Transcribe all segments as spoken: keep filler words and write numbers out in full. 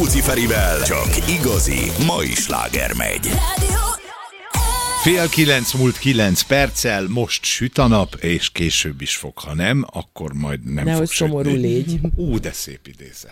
Rákóczi Ferivel csak igazi mai sláger megy. Fél kilenc múlt kilenc perccel, most süt a nap, és később is fog, ha nem, akkor majd nem Nehogy fog sütni. szomorú légy. Ú, de szép idézet.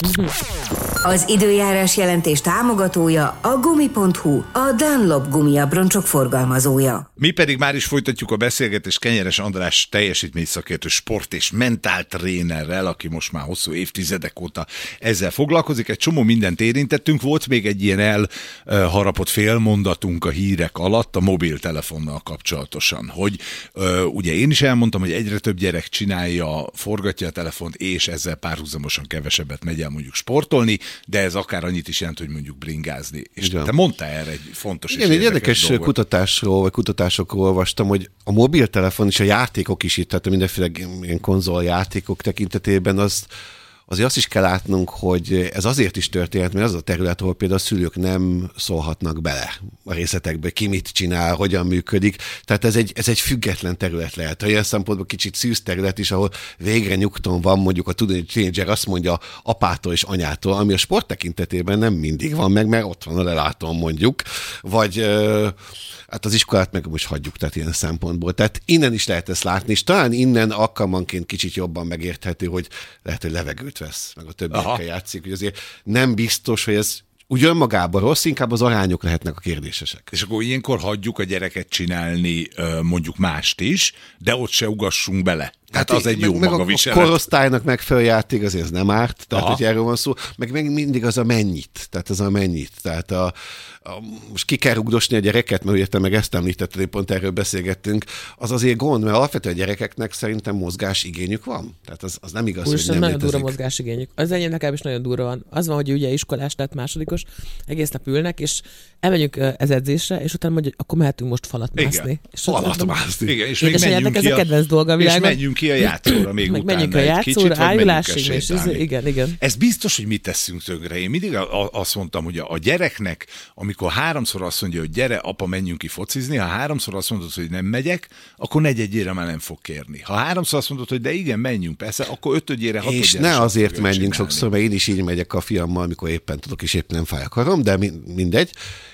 Az időjárás jelentés támogatója a gumi pont hu, a Dunlop gumiabroncsok forgalmazója. Mi pedig már is folytatjuk a beszélgetést Kenyeres András teljesítményszakértő sport- és mentáltrénerrel, aki most már hosszú évtizedek óta ezzel foglalkozik. Egy csomó mindent érintettünk, volt még egy ilyen elharapott félmondatunk a hírek alatt a mobiltelefonnal kapcsolatosan, hogy ugye én is elmondtam, hogy egyre több gyerek csinálja, forgatja a telefont, és ezzel párhuzamosan kevesebbet megy el mondjuk sportolni, de ez akár annyit is jelent, hogy mondjuk bringázni. És igen. Te mondtál erre egy fontos igen, és egy érdekes dolgot. kutatásról, vagy kutatásokról olvastam, hogy a mobiltelefon és a játékok is itt, tehát mindenféle ilyen konzoljátékok tekintetében az azért azt is kell látnunk, hogy ez azért is történt, mert az a terület, ahol például a szülők nem szólhatnak bele a részletekbe, ki mit csinál, hogyan működik. Tehát ez egy, ez egy független terület lehet. Ha ilyen szempontból kicsit szűz terület is, ahol végre nyugton van, mondjuk a tínédzser azt mondja apától és anyától, ami a sport tekintetében nem mindig van meg, mert ott van a lelátón mondjuk, vagy hát az iskolát meg most hagyjuk, tehát ilyen szempontból. Tehát innen is lehet ezt látni, és talán innen alkalmanként kicsit jobban megérthető, hogy lehet, hogy levegőt vesz, meg a többiekkel játszik, hogy azért nem biztos, hogy ez úgy önmagában rossz, inkább az arányok lehetnek a kérdésesek. És akkor ilyenkor hagyjuk a gyereket csinálni mondjuk mást is, de ott se ugassunk bele. Tehát hát az egy jó meg magaviselet. A korosztálynak megfelelő játék azért ez nem árt, tehát aha. hogy erről van szó, meg, meg mindig az a mennyit, tehát az a mennyit, tehát a, a, most ki kell rugdosni a gyereket, mert értem meg ezt említetted, hogy pont erről beszélgettünk, az azért gond, mert alapvetően a gyerekeknek szerintem mozgás igényük van, tehát az, az nem igaz, Úr, hogy nem nagyon létezik. durva mozgás igényük. Az enyémnek is nagyon durva van. Az van, hogy ugye iskolás lett másodikos, egész nap ülnek, és elmegyünk ez edzésre, és utána mondja, akkor mehetünk most falat mászni. Falat mászni. Igen, és még menjünk ki a, a kedvenc dolga a világon. És menjünk ki a játszóra még meg utána menjünk a játszóra, ájulásig, és ez, igen, igen. Ez biztos, hogy mit teszünk tönkre. Én mindig azt mondtam, hogy a gyereknek, amikor háromszor azt mondja, hogy gyere, apa, menjünk ki focizni, ha háromszor azt mondod, hogy nem megyek, akkor negyedjére már nem fog kérni. Ha háromszor azt mondod, hogy de igen, menjünk, persze, akkor ötödjére, hatodjára. És ne azért menjünk sokszor, mert én is így megyek a fiammal, amikor éppen tudok, és éppen nem fáj a karom, de mindegy,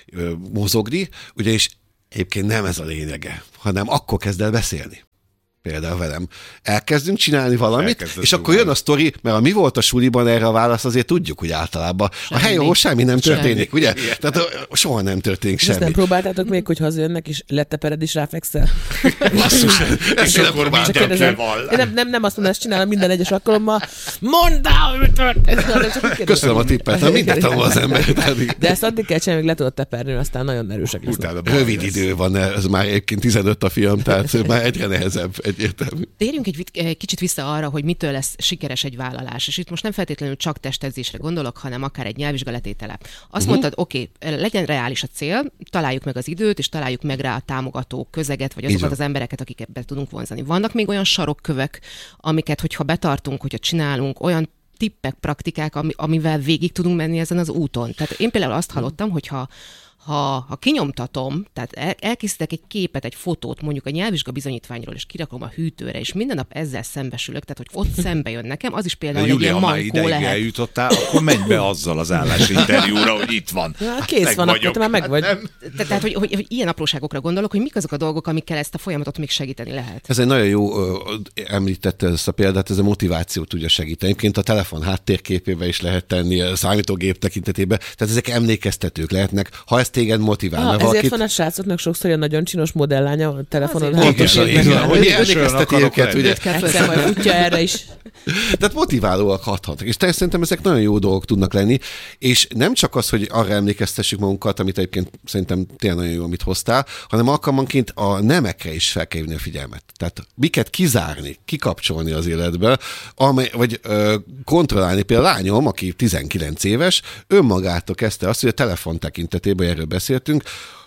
mozogni, ugyanis egyébként nem ez a lényege, hanem akkor kezd el beszélni. Például velem. Elkezdünk csinálni valamit, Elkezdett és akkor jön a sztori, mert a mi volt a suliban erre a válasz, azért tudjuk, hogy általában semmi. A helyen, ahol semmi nem történik, semmi. Ugye? Tehát soha nem történik semmi. Ezt nem próbáltátok még, hogy hazajönnek, és lettepered is ráfekszel? Basszus, ezt és akkor már nem, nem, nem azt mondom, ezt csinálom minden egyes alkalommal. Mondd el, hogy történt! Köszönöm a tippet, ha mindent tanul az ember. De ezt addig kell csinálni, még le tudod teperni, aztán nagyon erősek lesznek. Rövid idő van, ez már egyébként tizenöt a fiam, tehát már egyre nehezebb. Egyértelmű. Térjünk egy, egy kicsit vissza arra, hogy mitől lesz sikeres egy vállalás. És itt most nem feltétlenül csak testedzésre gondolok, hanem akár egy nyelvvizsgaletétele. Azt uh-huh. mondtad, oké, okay, legyen reális a cél, találjuk meg az időt, és találjuk meg rá a támogató közeget, vagy azokat az embereket, akiket be tudunk vonzani. Vannak még olyan sarokkövek, amiket, hogyha betartunk, hogyha csinálunk, olyan tippek, praktikák, amivel végig tudunk menni ezen az úton. Tehát én például azt hallottam, hogyha Ha, ha kinyomtatom, tehát el, elkészítek egy képet, egy fotót mondjuk a nyelvvizsga bizonyítványról, és kirakom a hűtőre, és minden nap ezzel szembesülök, tehát hogy ott szembe jön nekem, az is például egy ilyen mankó lehet. Eljutottál, akkor menj be azzal az állásinterjúra, hogy itt van. Hát kész hát van, vagyok. Akkor te már meg vagy. Hát Te, tehát, hogy, hogy, hogy ilyen apróságokra gondolok, hogy mik azok a dolgok, amikkel ezt a folyamatot még segíteni lehet. Ez egy nagyon jó, említette ezt a példát, ez a motivációt tudja segíteni. Egyébként a telefon háttérképébe is lehet tenni, a számítógép tekintetében, tehát ezek emlékeztetők lehetnek, ha ezt téged motivál. Ah, ezért valakit... van a srácoknak sokszor ilyen nagyon csinos modelllánya a telefonon. Pontosan, így van, hogy emlékezteti őket, ugye? Egyszer majd kutya erre is. Tehát motiválóak hathatnak. És szerintem ezek nagyon jó dolgok tudnak lenni, és nem csak az, hogy arra emlékeztessük magunkat, amit egyébként szerintem tényleg nagyon jó, amit hoztál, hanem alkalmanként a nemekre is fel kell hívni a figyelmet. Tehát miket kizárni, kikapcsolni az életből, amely, vagy ö, kontrollálni. Például a lányom, aki tizenkilenc éves, önmagától kezdte azt, hogy a telefon tekintetében, erről beszéltünk,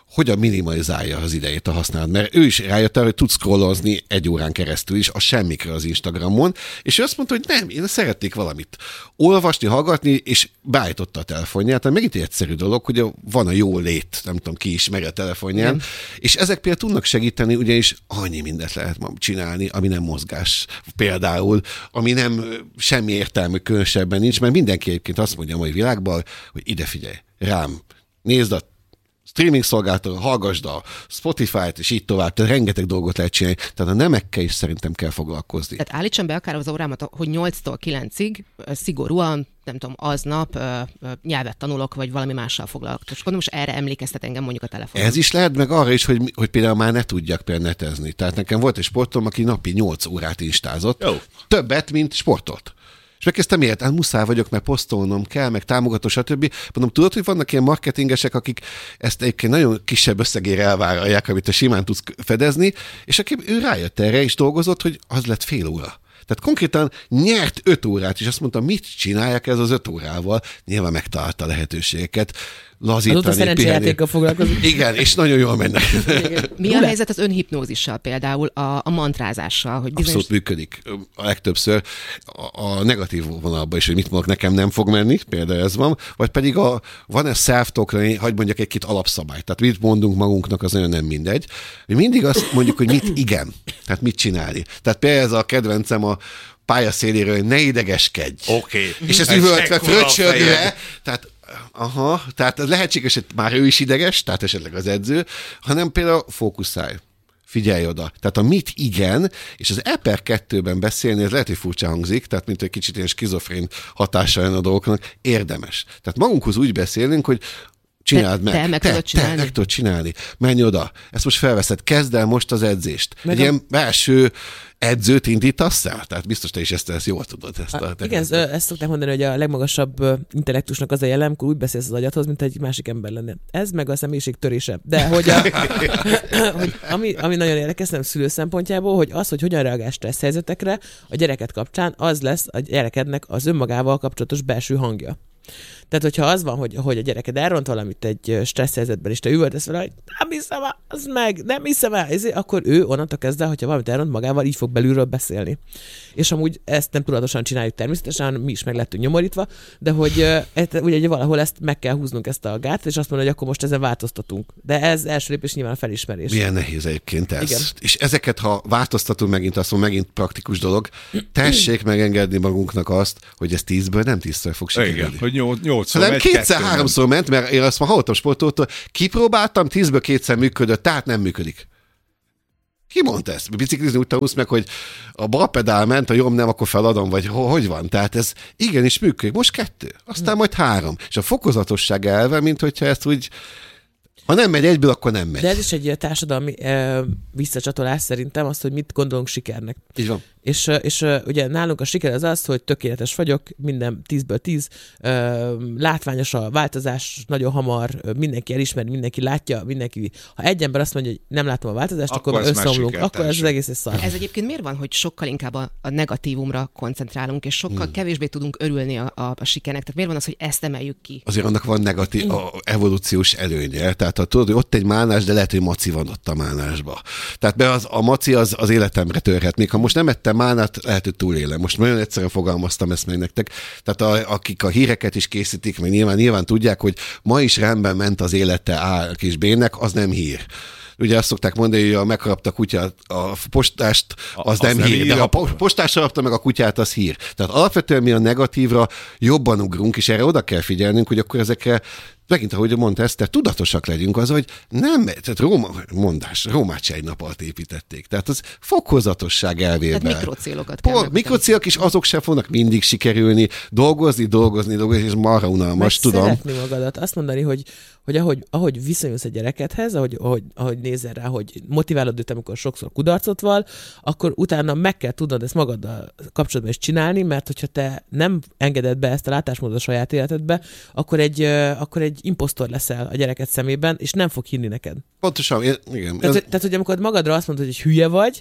hogyan minimalizálja az idejét a használat. Mert ő is rájött el, hogy tud scrollozni egy órán keresztül is, a semmikre az Instagramon, és ő azt mondta, hogy nem, én szeretnék valamit olvasni, hallgatni, és beállította a telefonját. Tehát megint egy egyszerű dolog, hogy van a jó lét, nem tudom, ki ismeri a telefonján, nem. És ezek például tudnak segíteni, ugyanis annyi mindent lehet ma csinálni, ami nem mozgás például, ami nem semmi értelmű különösebben nincs, mert mindenki egyébként azt mondja a mai világban, hogy ide figyelj, rám, nézd a streaming szolgáltató, hallgasd a Spotify-t, és így tovább, tehát rengeteg dolgot lehet csinálni, tehát a nemekkel is szerintem kell foglalkozni. Tehát állítsam be akár az órámat, hogy nyolctól kilencig szigorúan, nem tudom, aznap nyelvet tanulok, vagy valami mással foglalkozok. Most erre emlékeztet engem mondjuk a telefonon. Ez is lehet, meg arra is, hogy, hogy például már ne tudjak például netezni. Tehát nekem volt egy sportom, aki napi nyolc órát instázott. Jó. Többet, mint sportolt. És megkezdtem miért? Hát muszáj vagyok, mert posztolnom kell, meg támogató, stb. Mondom, tudod, hogy vannak ilyen marketingesek, akik ezt egyébként nagyon kisebb összegére elvárják, amit a simán tudsz fedezni, és aki ő rájött erre, és dolgozott, hogy az lett fél óra. Tehát konkrétan nyert öt órát, és azt mondta, mit csinálják ez az öt órával? Nyilván megtalálta a lehetőségeket. Lazítani, azóta szerencsejátékkal foglalkozik. Igen, és nagyon jól mennek. Mi a helyzet az önhipnózissal például, a, a mantrázással? Hogy bizonyos... Abszolút működik. A legtöbbször a, a negatív vonalban is, hogy mit mondok, nekem nem fog menni, például ez van, vagy pedig a, van-e self-talkra, hagy mondjak egy-két alapszabály. Tehát mit mondunk magunknak, az nagyon nem mindegy. Hogy mindig azt mondjuk, hogy mit igen, tehát mit csinálni. Tehát például ez a kedvencem a pályaszéléről, hogy ne idegeskedj. Oké. Okay. És ez üvöltve, fröccsögve, tehát aha, tehát lehetséges, hogy már ő is ideges, tehát esetleg az edző, hanem például fókuszálj, figyelj oda. Tehát a mit igen, és az E per kettőben beszélni, ez lehet, hogy furcsa hangzik, tehát mint egy kicsit ilyen skizofrén hatása jön a dolgoknak, érdemes. Tehát magunkhoz úgy beszélünk, hogy csináld te, meg. Te meg te, tudod csinálni. Te meg tudod csinálni. Menj oda. Ezt most felveszed. Kezd el most az edzést. Meg egy a... ilyen belső edzőt indítasz el? Tehát biztos te is ezt, ezt jól tudod. Ezt a, a, igen, ezt, ezt szokták mondani, hogy a legmagasabb intellektusnak az a jellem, amikor úgy beszélsz az agyadhoz, mint egy másik ember lenne. Ez meg a személyiség törése. De hogy, a, hogy ami, ami nagyon érdekes, nem szülő szempontjából, hogy az, hogy hogyan reagál stressz helyzetekre a gyereket kapcsán, az lesz a gyerekednek az önmagával kapcsolatos belső hangja. Tehát, hogyha az van, hogy, hogy a gyereked elront valamit egy stressz helyzetben, és te üvöltesz vele, hogy nem hiszem el, az meg, nem hiszem el, akkor ő onnantól kezdve, hogyha valamit elront magával, így fog belülről beszélni. És amúgy ezt nem tudatosan csináljuk természetesen, mi is meg lettünk nyomorítva, de hogy ugye valahol ezt meg kell húznunk ezt a gátat, és azt mondani, hogy akkor most ezen változtatunk. De ez első lépés nyilván a felismerés. Milyen nehéz egyébként ez. Igen. És ezeket, ha változtatunk megint, azt mondom, megint praktikus dolog, tessék megengedni magunknak azt, hogy ez tízből nem tízszer fog sikerülni. Igen, hogy nyolc, nyolcszor hanem megy, kétszer-háromszor ment, mert én azt ma hallottam sportoltól, kipróbáltam, tízből kétszer működött, tehát nem működik. Ki mondta ezt? Biciklizni úgy tanulsz meg, hogy a bal pedál ment, a jobb nem, akkor feladom, vagy hogy van? Tehát ez igenis működik. Most kettő, aztán majd három. És a fokozatosság elve, mint hogyha ezt úgy, ha nem megy egyből, akkor nem megy. De ez is egy társadalmi e, visszacsatolás szerintem, azt, hogy mit gondolunk sikernek. Így van. És, és ugye nálunk a siker az az, hogy tökéletes vagyok, minden tízből tíz, látványos a változás, nagyon hamar, mindenki elismeri, mindenki látja, mindenki. Ha egy ember azt mondja, hogy nem látom a változást, akkor, akkor összeomlunk, akkor ez az egész egy szar. Ez egyébként miért van, hogy sokkal inkább a, a negatívumra koncentrálunk, és sokkal hmm. kevésbé tudunk örülni a, a, a sikernek? Tehát miért van az, hogy ezt emeljük ki? Azért annak van negatív, a evolúciós előnye. Tehát ha tudod, hogy ott egy málnás, de lehet, hogy maci van ott a málnásba. Tehát be az, a maci az, az életemre törhet. Még ha most nem ettem málnát, lehet, hogy túlélem. Most nagyon egyszerűen fogalmaztam ezt meg nektek. Tehát a, akik a híreket is készítik, meg nyilván, nyilván tudják, hogy ma is rendben ment az élete A kis B-nek, az nem hír. Ugye azt szokták mondani, hogy a megharapta kutyát, a postást, az, az nem, nem hír, hír, de ha a postás harapta meg a kutyát, az hír. Tehát alapvetően mi a negatívra jobban ugrunk, és erre oda kell figyelnünk, hogy akkor ezekre megint, ahogy mondta Eszter, tudatosak legyünk az, hogy nem, tehát Róma, mondás, Rómát se egy nap alatt építették. Tehát az fokozatosság elvében. Tehát mikrocélokat kell Por, mikrocélok is azok sem fognak mindig sikerülni, dolgozni, dolgozni, dolgozni, és marha unalmas, tudom. Szeretni magadat, azt mondani, hogy, hogy ahogy, ahogy viszonyulsz a gyerekedhez, ahogy, ahogy, ahogy nézel rá, hogy motiválod őt, amikor sokszor kudarcot val, akkor utána meg kell tudnod ezt magaddal kapcsolatban is csinálni, mert hogyha te nem engeded be ezt a látásmódot a saját életedbe, akkor egy, akkor egy imposztor leszel a gyereket szemében, és nem fog hinni neked. Pontosan, igen. Tehát, ez... tehát, hogy amikor magadra azt mondod, hogy hülye vagy,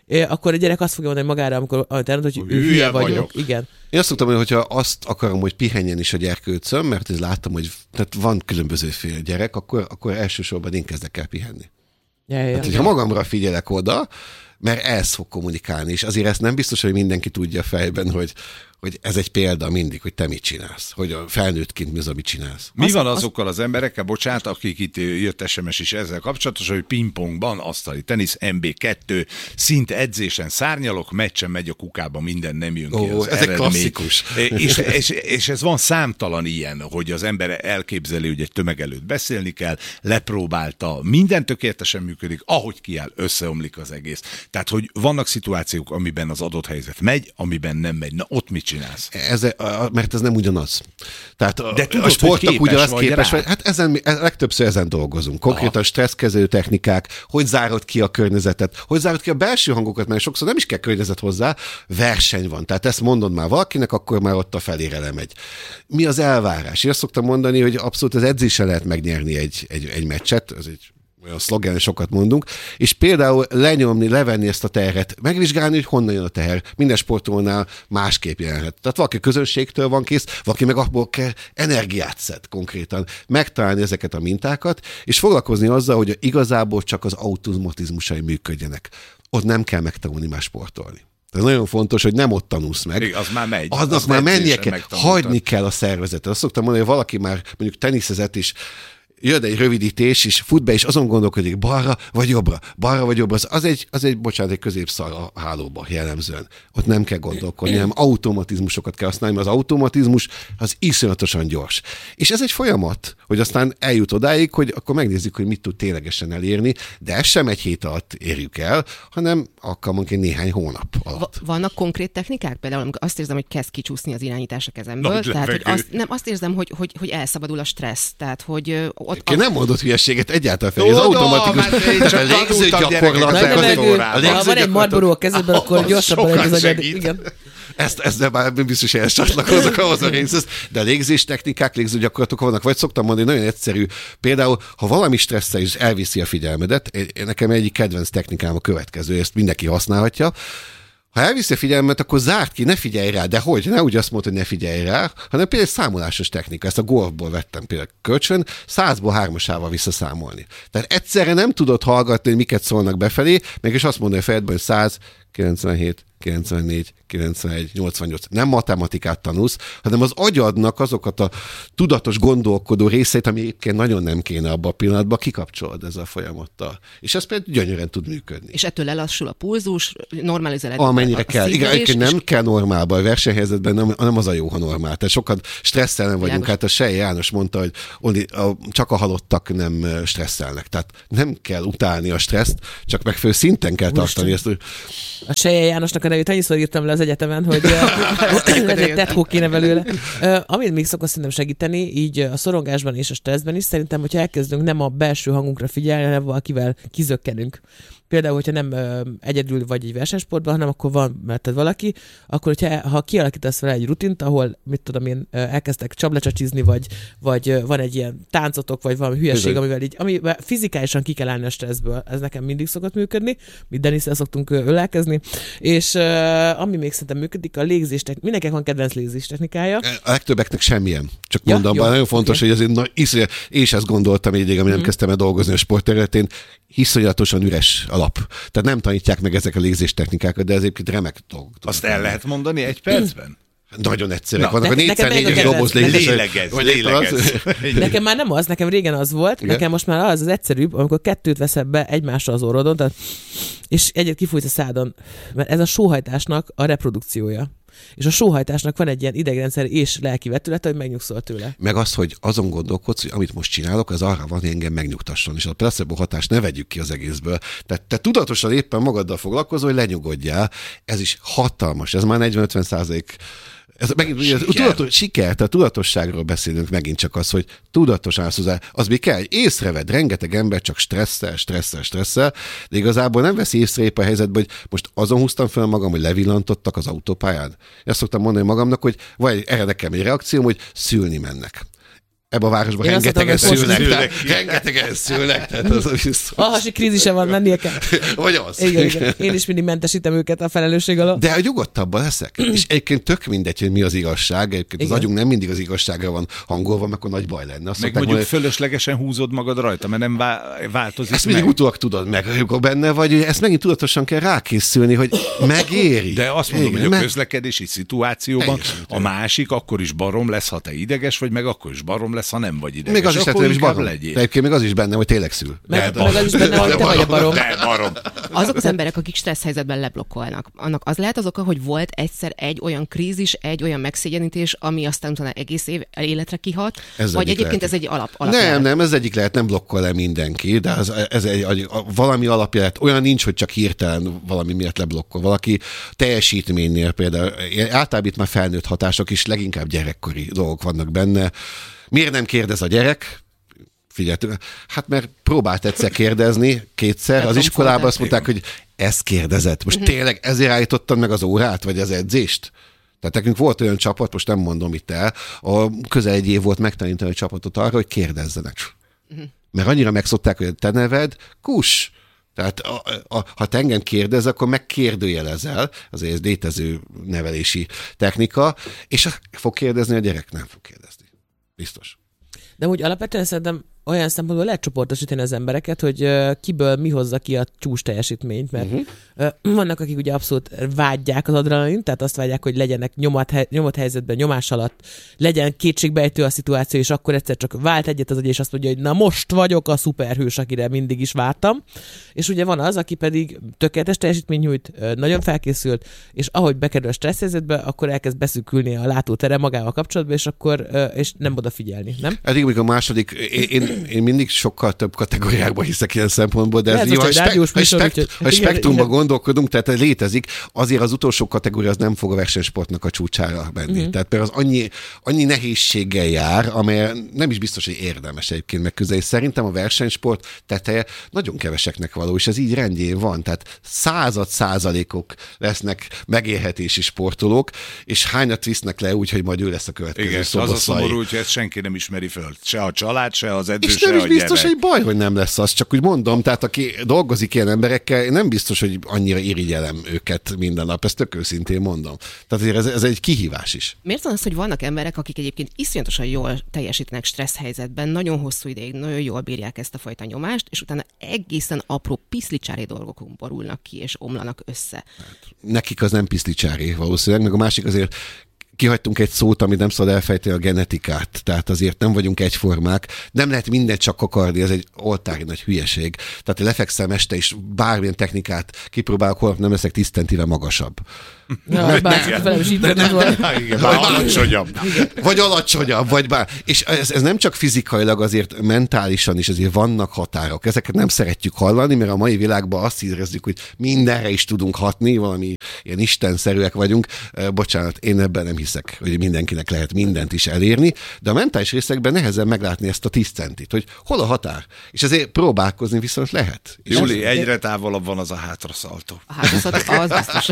akkor a gyerek azt fogja mondani magára, amikor elmondod, hogy ő hülye vagyok. vagyok. Igen. Én azt szoktam mondani, hogyha azt akarom, hogy pihenjen is a gyerkőcöm, mert én láttam, hogy tehát van különbözőféle gyerek, akkor, akkor elsősorban én kezdek el pihenni. Ja, ja, hát, hogyha magamra figyelek oda, mert ez fog kommunikálni, és azért ezt nem biztos, hogy mindenki tudja fejben, hogy, hogy ez egy példa mindig, hogy te mit csinálsz, hogy a felnőttként mi az, amit csinálsz. Mi az, van azokkal az emberekkel, bocsánat, akik itt jött es em es is ezzel kapcsolatos, hogy pingpongban, asztali tenisz, em bé kettő, szint edzésen szárnyalok, meccsen megy a kukába, minden nem jön ki Ó, az ez eredmény. egy klasszikus. És, és, és ez van számtalan ilyen, hogy az ember elképzeli, hogy egy tömeg előtt beszélni kell, lepróbálta, minden tökéletesen működik, ahogy kiáll, összeomlik az egész. Tehát, hogy vannak szituációk, amiben az adott helyzet megy, amiben nem megy. Na, ott mit csinálsz? Ez, mert ez nem ugyanaz. Tehát a, de tudod, a sportok ugyanaz vagy képes, rá? hát ezen, legtöbbször ezen dolgozunk. Konkrétan stresszkezelő technikák, hogy zárod ki a környezetet, hogy zárod ki a belső hangokat, mert sokszor nem is kell környezet hozzá, verseny van. Tehát ezt mondod már valakinek, akkor már ott a felére lemegy. Mi az elvárás? Én azt szoktam mondani, hogy abszolút az edzéssel lehet megnyerni egy, egy, egy meccset, ez egy olyan szlogen, sokat mondunk, és például lenyomni, levenni ezt a terhet, megvizsgálni, hogy honnan jön a teher. Minden sportolónál másképp jelenhet. Tehát valaki közönségtől van kész, valaki meg abból kell energiát szed konkrétan. Megtalálni ezeket a mintákat, és foglalkozni azzal, hogy igazából csak az automatizmusai működjenek. Ott nem kell megtanulni más sportolni. Ez nagyon fontos, hogy nem ott tanulsz meg. Igen, az már megy. Aznak az már mennie kell, hagyni kell a szervezetet. Azt szoktam mondani, hogy valaki már mondjuk teniszezett is, jön egy rövidítés, és fut be, és azon gondolkodik, balra vagy jobbra, balra vagy jobbra. Az egy, az egy bocsánat, egy középszar a hálóba jellemzően. Ott nem kell gondolkodni, hanem automatizmusokat kell használni, mert az automatizmus az iszonyatosan gyors. És ez egy folyamat, hogy aztán eljut odáig, hogy akkor megnézzük, hogy mit tud ténylegesen elérni, de ez sem egy hét alatt érjük el, hanem alkalmanként néhány hónap alatt. Vannak konkrét technikák? Például amikor azt érzem, hogy kezd kicsúszni az irányítás a kezemből. Na, tehát, hogy azt, nem, azt érzem, hogy, hogy, hogy elszabadul a stressz. Tehát, hogy ott Én az... nem mondott hülyeséget egyáltalán fel, ez automatikus. A légzőgyakorlat. Ha van egy Marlboro a kezedben, akkor gyorsabban egy az agyad. Igen. Ezt, ezt már biztos, hogy ezt csatlakozok ahhoz a részhez, de a légzés technikák, légzőgyakorlatok vannak, vagy szoktam mondani, nagyon egyszerű. Például, ha valami stresszel is elviszi a figyelmedet, nekem egyik kedvenc technikám a következő, ezt mindenki használhatja. Ha elviszi a figyelmet, akkor zárt ki, ne figyelj rá, de hogy? Ne úgy azt mondta, hogy ne figyelj rá, hanem például egy számolásos technika. Ezt a golfból vettem például kölcsön, százból hármasával visszaszámolni. Tehát egyszerre nem tudod hallgatni, hogy miket szólnak befelé, mégis azt mondani a fejedben, hogy száz kilencvenhét, kilencvennégy, kilencvenegy, nyolcvannyolc. Nem matematikát tanulsz, hanem az agyadnak azokat a tudatos gondolkodó részeit, ami egyébként nagyon nem kéne abban a pillanatban, kikapcsolod ezzel a folyamattal. És ez például gyönyörűen tud működni. És ettől lelassul a pulzus, normalizáled. Amennyire kell. Igen, egyébként nem és... kell normálban, a versenyhelyzetben nem, nem az a jó, ha normál. Tehát sokan stresszelen vagyunk. János. Hát a Sej János mondta, hogy Oli, a, csak a halottak nem stresszelnek. Tehát nem kell utálni a stresszt, csak megfelelő szinten kell Most tartani ezt. A Seje Jánosnak a nevét annyiszor írtam le az egyetemen, hogy egy tetkó kéne belőle. Amit még szokott szerintem segíteni, így a szorongásban és a stresszben is, szerintem, hogyha elkezdünk nem a belső hangunkra figyelni, hanem valakivel kizökkenünk. Például, hogyha nem ö, egyedül vagy egy versenysportban, hanem akkor van melletted valaki, akkor hogyha, ha kialakítasz vele egy rutint, ahol, mit tudom én, elkezdtek csaplecsacsizni, vagy, vagy van egy ilyen táncotok, vagy valami hülyeség, amivel így, amivel fizikálisan ki kell állni a stresszből. Ez nekem mindig szokott működni, mi Denisszel szoktunk ölelkezni, és ö, ami még szerintem működik, a légzés technikája. Mindenkinek van kedvenc légzés technikája. A legtöbbeknek semmilyen. Csak ja, mondom, jó, nagyon fontos, okay. hogy azért na, iszonyat, én is ezt gondoltam így, ami nem mm. kezdtem el dolgozni a sportterületén, iszonyatosan üres alap. Tehát nem tanítják meg ezek a légzés technikákat, de ez egyébként remek dolgok. Azt el lehet mondani egy percben? Nagyon egyszerűek. Vannak a négyszáz négyes doboz légzés. Lélegez, lélegez. Nekem már nem az, nekem régen az volt, igen? Nekem most már az az egyszerűbb, amikor kettőt veszed be egymásra az orrodon, tehát, és egyet kifújsz a szádon. Mert ez a sóhajtásnak a reprodukciója. És a sóhajtásnak van egy ilyen idegrendszer és lelki vetülete, hogy megnyugszol tőle. Meg az, hogy azon gondolkodsz, hogy amit most csinálok, az arra van, hogy engem megnyugtasson, és a placebo hatást ne vegyük ki az egészből. Tehát te tudatosan éppen magaddal foglalkozol, hogy lenyugodjál. Ez is hatalmas, ez már negyven-ötven százalék. Ez megint ugye, tudatos, siker, tehát tudatosságról beszélünk megint csak az, hogy tudatosan állsz hozzá. Az mi kell, észreved, rengeteg ember csak stresszel, stresszel, stresszel, de igazából nem veszi észre épp a helyzetben, hogy most azon húztam fel magam, hogy levillantottak az autópályán. Ezt szoktam mondani magamnak, hogy vagy erre nekem egy reakcióm, hogy szülni mennek. ebben a városban Én azt rengetegen mondtam, hogy szülnek, most tehát rengetegen szülnek, tehát az a biztos. A hasi krízise van, mennie kell. Vagy az. Igen, igen. Én is mindig mentesítem őket a felelősség alól. De nyugodtabban leszek. És egyébként tök mindegy, hogy mi az igazság. Egyébként Igen. az agyunk nem mindig az igazságra van hangolva, mert akkor nagy baj lenne. Azt Meg mondták, mondjuk hogy fölöslegesen húzod magad rajta, mert nem vá- változik ezt meg. mindig utólag tudod meg, amikor benne vagy, hogy ezt megint tudatosan kell rákészülni, hogy megéri. De azt mondom, Igen, hogy a meg- közlekedési szituációban Teljesen a másik akkor is barom lesz, ha te ideges vagy, meg akkor is barom lesz, ha nem vagy ideges. Még az is lehet, Akkor hogy nem is inkább barom. legyél. De egyébként még az is benne, hogy tényleg szül. Meg, De meg az is benne, hogy te vagy a barom. De barom. Azok az emberek, akik stressz helyzetben leblokkolnak, annak az lehet az oka, hogy volt egyszer egy olyan krízis, egy olyan megszégyenítés, ami aztán utána egész év életre kihat, Ez vagy egyik egyébként lehet. ez egy alap, alap Nem, nem, ez egyik lehet, nem blokkol le mindenki, de ez, ez egy, egy, valami alapja lehet. Olyan nincs, hogy csak hirtelen valami miatt leblokkol. Valaki teljesítménynél például, általában itt már felnőtt hatások is, leginkább gyerekkori dolgok vannak benne. Miért nem kérdez a gyerek? Figyelj, hát mert próbált egyszer kérdezni, kétszer, az iskolában azt mondták, hogy ezt kérdezett. Most tényleg ezért állítottad meg az órát, vagy az edzést? Tehát nekünk volt olyan csapat, most nem mondom itt el, a közel egy év volt megtanítani a csapatot arra, hogy kérdezzenek. Mert annyira megszokták, hogy te neved, kus. Tehát a, a, ha te engem kérdez, akkor megkérdőjelezel, azért ez létező nevelési technika, és fog kérdezni, a gyerek nem fog kérdezni. Biztos. De úgy alapvetően szerintem olyan szempontból lehet csoportosítani az embereket, hogy uh, kiből mi hozza ki a csúcs teljesítményt, mert uh-huh. uh, vannak, akik ugye abszolút vágyják az adrenalin, tehát azt vágyják, hogy legyenek nyomat, nyomott helyzetben, nyomás alatt, legyen kétségbejtő a szituáció, és akkor egyszer csak vált egyet az agy, és azt mondja, hogy na most vagyok a szuperhős, akire mindig is vártam. És ugye van az, aki pedig tökéletes teljesítmény nyújt, uh, nagyon felkészült, és ahogy bekerül a stressz helyzetbe, akkor elkezd beszűkülni a látótere magával kapcsolatban, és akkor uh, és nem odafigyelni, nem? Eddig, amikor a második, én, én én mindig sokkal több kategóriákban hiszek ilyen szempontból, de ez Lehet, jó, hogy ha, rádiós spek- műsor, ha, spek- úgyhogy- ha igen, spektrumban igen. gondolkodunk, tehát ez létezik, azért az utolsó kategória az nem fog a versenysportnak a csúcsára menni. Uh-huh. Tehát például az annyi, annyi nehézséggel jár, amely nem is biztos, hogy érdemes egyébként megközelíteni. Szerintem a versenysport teteje nagyon keveseknek való, és ez így rendjén van. Tehát század százalékok lesznek megélhetési sportolók, és hányat visznek le úgy, hogy majd ő lesz a következő Igen, az a Szoboszlai. szomorú, hogy ezt senki nem ismeri föl. Se a család, se az edző, És se nem is a biztos, gyerek. hogy baj, hogy nem lesz az, csak úgy mondom, tehát aki dolgozik ilyen emberekkel, nem biztos, hogy annyira irigyelem őket minden nap, ezt tök őszintén mondom. Tehát azért ez, ez egy kihívás is. Miért van az, hogy vannak emberek, akik egyébként iszonyatosan jól teljesítenek stressz helyzetben, nagyon hosszú ideig, nagyon jól bírják ezt a fajta nyomást, és utána egészen apró piszlicsári dolgokon borulnak ki, és omlanak össze. Nekik az nem piszlicsári valószínűleg, meg a másik azért kihagytunk egy szót, amit nem szabad elfejteni, a genetikát. Tehát azért nem vagyunk egyformák. Nem lehet mindent csak akarni, ez egy oltári nagy hülyeség. Tehát lefekszem este is, bármilyen technikát kipróbálok, holnap nem leszek tíz centivel magasabb. Ja, bár felem is így mondod volna. Igen, már alacsonyabb. Vagy alacsonyabb, vagy bár. És ez, ez nem csak fizikailag, azért mentálisan is azért vannak határok. Ezeket nem szeretjük hallani, mert a mai világban azt érezzük, hogy mindenre is tudunk hatni, valami ilyen istenszerűek vagyunk. Bocsánat, én ebben nem hiszek, hogy mindenkinek lehet mindent is elérni, de a mentális részekben nehezen meglátni ezt a tíz centit, hogy hol a határ. És ezért próbálkozni viszont lehet. És Júli, egyre távolabb van az a hátraszaltó. Hát az, az biztos.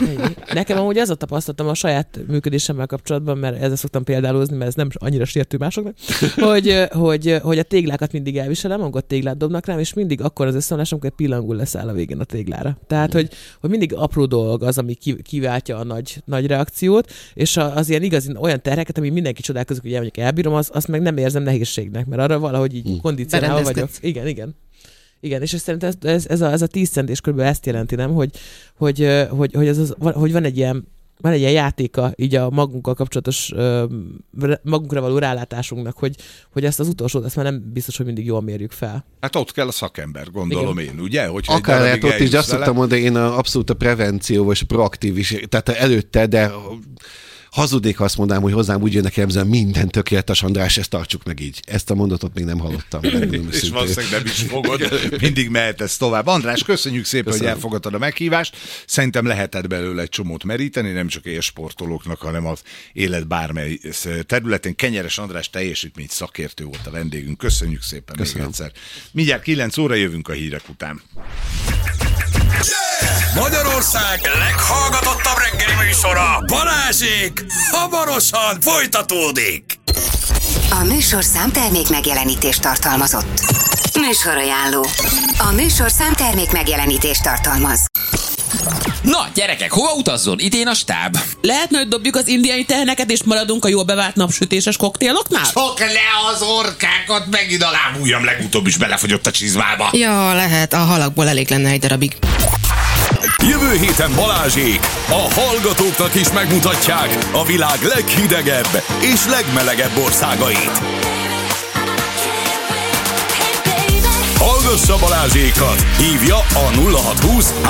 Nekem amúgy ez a tapasztalatom a saját működésemmel kapcsolatban, mert ezzel szoktam példálózni, mert ez nem annyira sértő másoknak, hogy, hogy, hogy a téglákat mindig elviselem, amikor téglát dobnak rám, és mindig akkor az összeomlás, amikor egy pillangul leszáll a végén a téglára. Tehát, hogy, hogy mindig apró dolog az, ami kiváltja a nagy, nagy reakciót, és az ilyen igazi olyan terheket, ami mindenki csodálkozik, hogy mondjuk elbírom, az, azt meg nem érzem nehézségnek, mert arra valahogy így hmm. kondicionálva vagyok. Igen, igen. Igen, és szerintem ez, ez, ez, a, ez a tíz cent és körülbelül ezt jelenti, nem? Hogy, hogy, hogy, hogy, ez az, hogy van egy ilyen van egy ilyen játéka így a magunkkal kapcsolatos magunkra való rálátásunknak, hogy, hogy ezt az utolsót, ezt már nem biztos, hogy mindig jól mérjük fel. Hát ott kell a szakember, gondolom igen. én, ugye? Hogyha akár lehet ott is, de azt szoktam mondani, én a, abszolút a prevenció, vagy proaktív is, tehát előtte, de hazudnék, azt mondanám, hogy hozzám úgy jönnek jelzően minden tökéletes, András, ezt tartsuk meg így. Ezt a mondatot még nem hallottam. És valószínűleg nem is fogod, mindig mehetsz tovább. András, köszönjük szépen, Köszönöm. hogy elfogadtad a meghívást. Szerintem lehetett belőle egy csomót meríteni, nem csak élsportolóknak, hanem az élet bármely területén. Kenyeres András teljesítmény szakértő volt a vendégünk. Köszönjük szépen Köszönöm. még egyszer. Mindjárt kilenc óra jövünk a hírek után. Magyarország leghallgatottabb reggeli műsora, Balázsék, hamarosan folytatódik. A műsorszám termék megjelenítést tartalmazott. Műsorajánló. A műsorszám termék megjelenítést tartalmaz. Na, gyerekek, hova utazzon? Itt én a stáb. Lehetne, hogy dobjuk az indiai teheneket, és maradunk a jól bevált napsütéses koktéloknál? Csak le az orkákat, megint a lábujjam legutóbb is belefogyott a csizmába. Ja, lehet, a halakból elég lenne egy darabig. Jövő héten Balázsék a hallgatóknak is megmutatják a világ leghidegebb és legmelegebb országait. Hallgassa Balázsékat! Hívja a nulla hat húsz